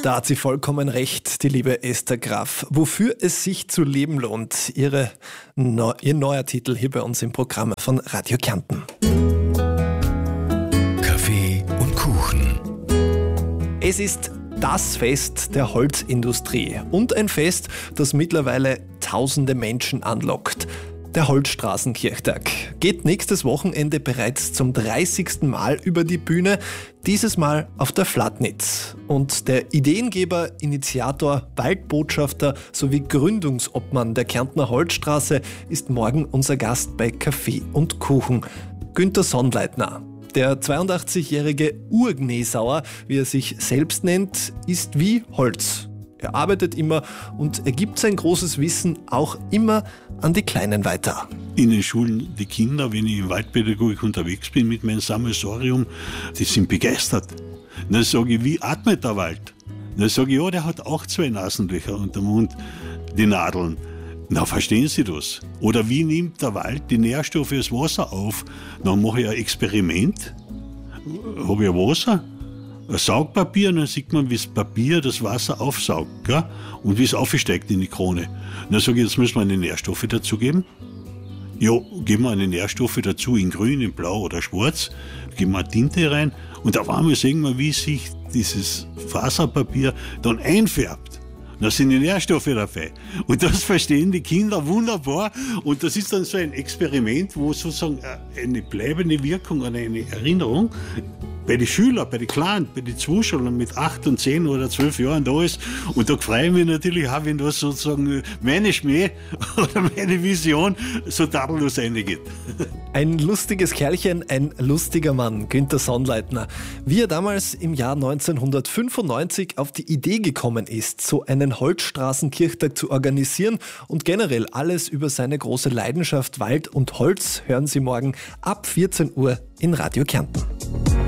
Da hat sie vollkommen recht, die liebe Esther Graf. Wofür es sich zu leben lohnt, ihr neuer Titel hier bei uns im Programm von Radio Kärnten. Kaffee und Kuchen. Es ist das Fest der Holzindustrie und ein Fest, das mittlerweile tausende Menschen anlockt. Der Holzstraßenkirchtag geht nächstes Wochenende bereits zum 30. Mal über die Bühne, dieses Mal auf der Flatnitz. Und der Ideengeber, Initiator, Waldbotschafter sowie Gründungsobmann der Kärntner Holzstraße ist morgen unser Gast bei Kaffee und Kuchen, Günther Sonnleitner. Der 82-jährige Urgnesauer, wie er sich selbst nennt, ist wie Holz. Er arbeitet immer und er gibt sein großes Wissen auch immer an die Kleinen weiter. In den Schulen, die Kinder, wenn ich in Waldpädagogik unterwegs bin mit meinem Sammelsorium, die sind begeistert. Dann sage ich, wie atmet der Wald? Dann sage ich, ja, der hat auch 2 Nasenlöcher unter dem Mund, die Nadeln. Na, verstehen Sie das? Oder wie nimmt der Wald die Nährstoffe des Wasser auf? Dann mache ich ein Experiment, habe ich ein Wasser, ein Saugpapier, und dann sieht man, wie das Papier das Wasser aufsaugt, gell? Und wie es aufsteigt in die Krone. Dann sage ich, jetzt müssen wir eine Nährstoffe dazugeben. Ja, geben wir eine Nährstoffe dazu in grün, in blau oder schwarz, geben wir Tinte rein und auf einmal sehen wir, wie sich dieses Faserpapier dann einfärbt. Da sind die Nährstoffe dabei. Und das verstehen die Kinder wunderbar. Und das ist dann so ein Experiment, wo sozusagen eine bleibende Wirkung und eine Erinnerung bei den Schülern, bei den Kleinen, bei den Zuschauern mit 8 und 10 oder 12 Jahren da ist. Und da freue ich mich natürlich auch, wenn das sozusagen meine Schmäh oder meine Vision so tadellos reingeht. Ein lustiges Kerlchen, ein lustiger Mann, Günther Sonnleitner. Wie er damals im Jahr 1995 auf die Idee gekommen ist, so einen Holzstraßenkirchtag zu organisieren und generell alles über seine große Leidenschaft Wald und Holz, hören Sie morgen ab 14 Uhr in Radio Kärnten.